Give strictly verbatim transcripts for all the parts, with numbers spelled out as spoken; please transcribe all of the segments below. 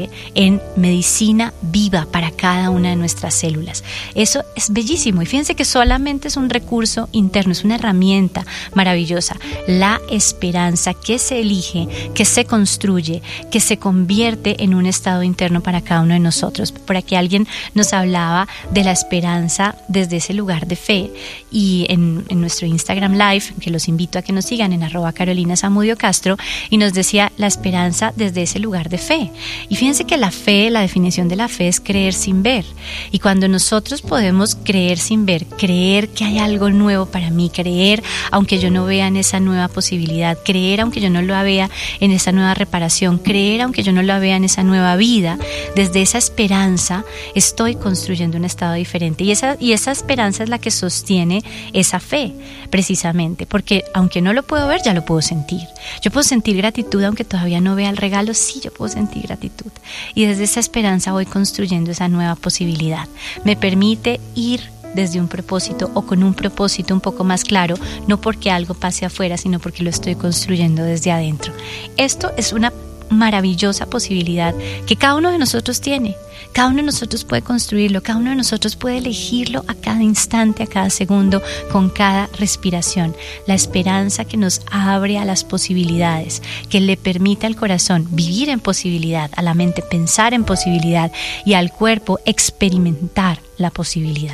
en medicina viva para cada una de nuestras células. Eso es bellísimo y fíjense que solamente es un recurso interno, es una herramienta maravillosa. La esperanza que se elige, que se construye, que se convierte en un estado interno para cada uno de nosotros. Por aquí alguien nos hablaba de la esperanza desde ese lugar de fe y en, en nuestro Instagram Live, que los invito a que nos sigan en arroba Carolina Zamudio Castro, y nos decía la esperanza desde ese lugar de fe. Y fíjense Fíjense que la fe, la definición de la fe es creer sin ver. Y cuando nosotros podemos creer sin ver, creer que hay algo nuevo para mí, creer aunque yo no vea en esa nueva posibilidad, creer aunque yo no lo vea en esa nueva reparación, creer aunque yo no lo vea en esa nueva vida, desde esa esperanza estoy construyendo un estado diferente. Y esa, y esa esperanza es la que sostiene esa fe, precisamente, porque aunque no lo puedo ver, ya lo puedo sentir. Yo puedo sentir gratitud aunque todavía no vea el regalo, sí, yo puedo sentir gratitud. Y desde esa esperanza voy construyendo esa nueva posibilidad. Me permite ir desde un propósito o con un propósito un poco más claro, no porque algo pase afuera, sino porque lo estoy construyendo desde adentro. Esto es una maravillosa posibilidad que cada uno de nosotros tiene. Cada uno de nosotros puede construirlo, cada uno de nosotros puede elegirlo a cada instante, a cada segundo, con cada respiración. La esperanza que nos abre a las posibilidades, que le permite al corazón vivir en posibilidad, a la mente pensar en posibilidad y al cuerpo experimentar la posibilidad.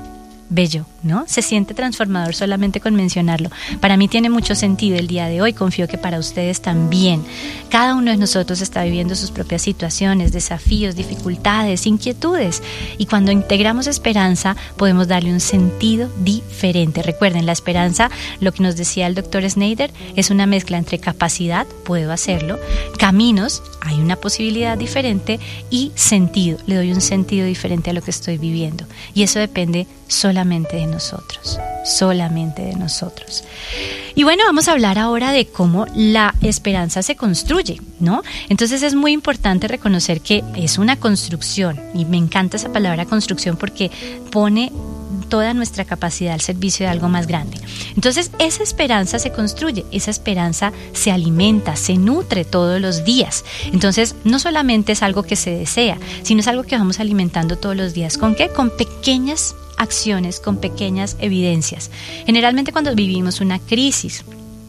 Bello, ¿no? Se siente transformador solamente con mencionarlo. Para mí tiene mucho sentido el día de hoy, confío que para ustedes también. Cada uno de nosotros está viviendo sus propias situaciones, desafíos, dificultades, inquietudes, y cuando integramos esperanza podemos darle un sentido diferente. Recuerden, la esperanza, lo que nos decía el doctor Snyder, es una mezcla entre capacidad, puedo hacerlo, caminos, hay una posibilidad diferente, y sentido, le doy un sentido diferente a lo que estoy viviendo, y eso depende solamente de nosotros, solamente de nosotros. Y bueno, vamos a hablar ahora de cómo la esperanza se construye, ¿no? Entonces es muy importante reconocer que es una construcción, y me encanta esa palabra construcción porque pone toda nuestra capacidad al servicio de algo más grande. Entonces esa esperanza se construye, esa esperanza se alimenta, se nutre todos los días. Entonces no solamente es algo que se desea, sino es algo que vamos alimentando todos los días. ¿Con qué? Con pequeñas acciones, con pequeñas evidencias. Generalmente cuando vivimos una crisis,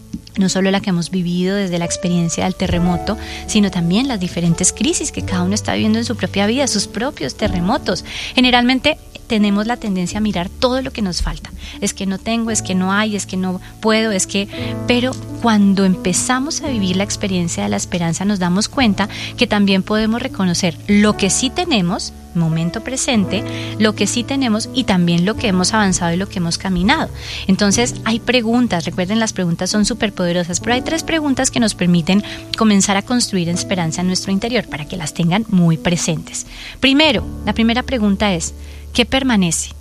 no solo la que hemos vivido desde la experiencia del terremoto, sino también las diferentes crisis que cada uno está viviendo en su propia vida, sus propios terremotos. Generalmente tenemos la tendencia a mirar todo lo que nos falta. Es que no tengo, es que no hay, es que no puedo, es que... Pero cuando empezamos a vivir la experiencia de la esperanza, nos damos cuenta que también podemos reconocer lo que sí tenemos, momento presente, lo que sí tenemos y también lo que hemos avanzado y lo que hemos caminado. Entonces hay preguntas, recuerden, las preguntas son súper poderosas, pero hay tres preguntas que nos permiten comenzar a construir esperanza en nuestro interior para que las tengan muy presentes. Primero, la primera pregunta es, ¿qué permanece?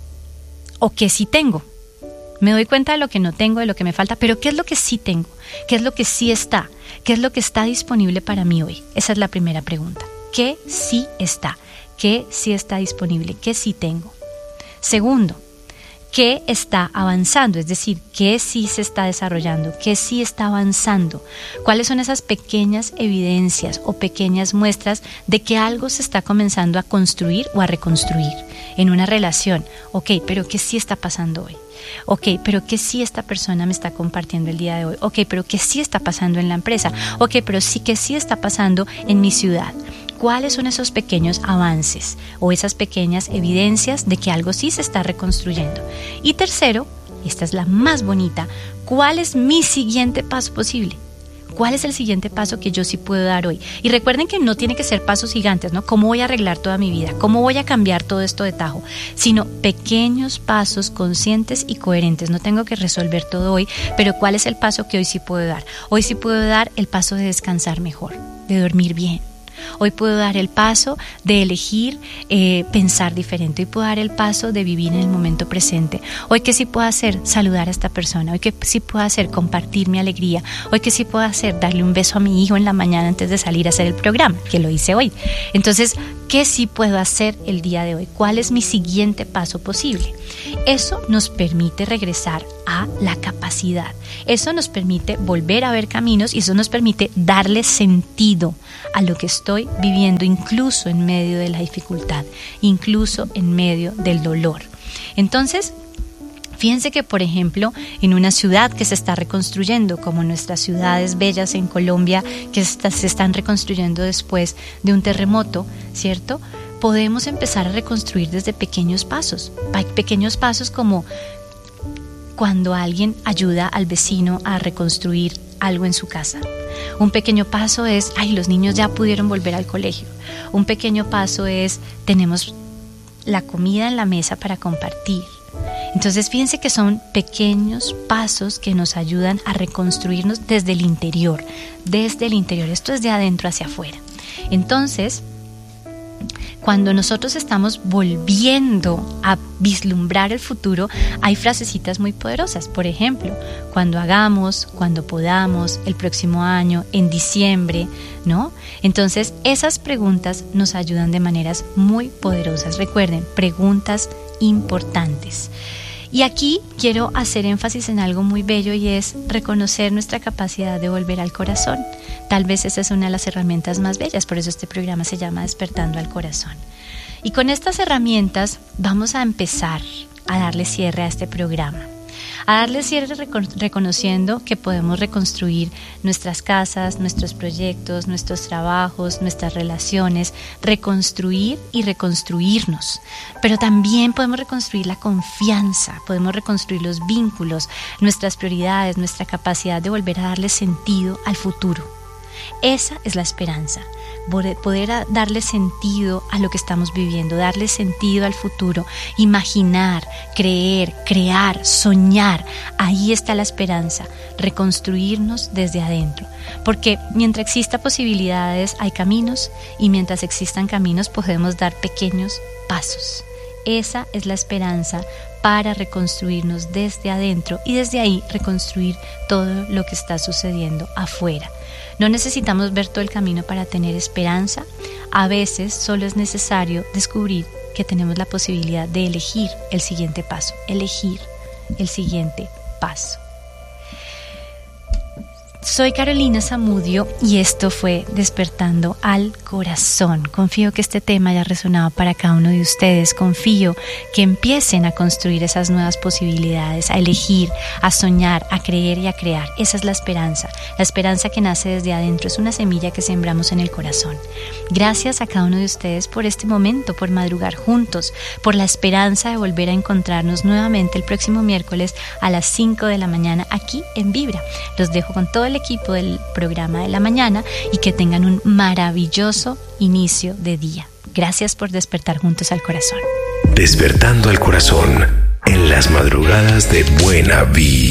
¿O qué sí tengo? Me doy cuenta de lo que no tengo, de lo que me falta, pero ¿qué es lo que sí tengo? ¿Qué es lo que sí está? ¿Qué es lo que está disponible para mí hoy? Esa es la primera pregunta. ¿Qué sí está? ¿Qué sí está disponible? ¿Qué sí tengo? Segundo, ¿qué está avanzando? Es decir, ¿qué sí se está desarrollando? ¿Qué sí está avanzando? ¿Cuáles son esas pequeñas evidencias o pequeñas muestras de que algo se está comenzando a construir o a reconstruir en una relación? Ok, pero ¿qué sí está pasando hoy? Ok, pero ¿qué sí esta persona me está compartiendo el día de hoy? Ok, pero ¿qué sí está pasando en la empresa? Ok, pero sí que sí está pasando en mi ciudad. ¿Cuáles son esos pequeños avances o esas pequeñas evidencias de que algo sí se está reconstruyendo? Y tercero, esta es la más bonita, ¿cuál es mi siguiente paso posible? ¿Cuál es el siguiente paso que yo sí puedo dar hoy? Y recuerden que no tiene que ser pasos gigantes, ¿no? ¿Cómo voy a arreglar toda mi vida? ¿Cómo voy a cambiar todo esto de tajo? Sino pequeños pasos conscientes y coherentes. No tengo que resolver todo hoy, pero ¿cuál es el paso que hoy sí puedo dar? Hoy sí puedo dar el paso de descansar mejor, de dormir bien. Hoy puedo dar el paso de elegir eh, pensar diferente. Hoy puedo dar el paso de vivir en el momento presente. Hoy que sí puedo hacer saludar a esta persona. Hoy que sí puedo hacer compartir mi alegría. Hoy que sí puedo hacer darle un beso a mi hijo en la mañana antes de salir a hacer el programa, que lo hice hoy. Entonces, ¿Qué sí puedo hacer el día de hoy? ¿Cuál es mi siguiente paso posible? Eso nos permite regresar a la capacidad. Eso nos permite volver a ver caminos y eso nos permite darle sentido a lo que estoy viviendo, incluso en medio de la dificultad, incluso en medio del dolor. Entonces, fíjense que, por ejemplo, en una ciudad que se está reconstruyendo, como nuestras ciudades bellas en Colombia, que se están reconstruyendo después de un terremoto, ¿cierto? Podemos empezar a reconstruir desde pequeños pasos. Pequeños pasos como cuando alguien ayuda al vecino a reconstruir algo en su casa. Un pequeño paso es, ay, los niños ya pudieron volver al colegio. Un pequeño paso es, tenemos la comida en la mesa para compartir. Entonces fíjense que son pequeños pasos que nos ayudan a reconstruirnos desde el interior, desde el interior, esto es de adentro hacia afuera. Entonces, cuando nosotros estamos volviendo a vislumbrar el futuro, hay frasecitas muy poderosas. Por ejemplo, cuando hagamos, cuando podamos, el próximo año, en diciembre, ¿no? Entonces, esas preguntas nos ayudan de maneras muy poderosas. Recuerden, preguntas importantes. Y aquí quiero hacer énfasis en algo muy bello y es reconocer nuestra capacidad de volver al corazón. Tal vez esa es una de las herramientas más bellas, por eso este programa se llama Despertando al Corazón. Y con estas herramientas vamos a empezar a darle cierre a este programa. A darle cierre recon- reconociendo que podemos reconstruir nuestras casas, nuestros proyectos, nuestros trabajos, nuestras relaciones, reconstruir y reconstruirnos. Pero también podemos reconstruir la confianza, podemos reconstruir los vínculos, nuestras prioridades, nuestra capacidad de volver a darle sentido al futuro. Esa es la esperanza, poder darle sentido a lo que estamos viviendo, darle sentido al futuro, imaginar, creer, crear, soñar. Ahí está la esperanza, reconstruirnos desde adentro. Porque mientras exista posibilidades hay caminos y mientras existan caminos podemos dar pequeños pasos. Esa es la esperanza para reconstruirnos desde adentro y desde ahí reconstruir todo lo que está sucediendo afuera. No necesitamos ver todo el camino para tener esperanza. A veces solo es necesario descubrir que tenemos la posibilidad de elegir el siguiente paso, elegir el siguiente paso. Soy Carolina Zamudio y esto fue Despertando al Corazón. Confío que este tema haya resonado para cada uno de ustedes. Confío que empiecen a construir esas nuevas posibilidades, a elegir, a soñar, a creer y a crear. Esa es la esperanza. La esperanza que nace desde adentro es una semilla que sembramos en el corazón. Gracias a cada uno de ustedes por este momento, por madrugar juntos, por la esperanza de volver a encontrarnos nuevamente el próximo miércoles a las cinco de la mañana aquí en Vibra. Los dejo con todo el equipo del programa de la mañana y que tengan un maravilloso inicio de día. Gracias por despertar juntos al corazón. Despertando al Corazón en las madrugadas de Buena Vida.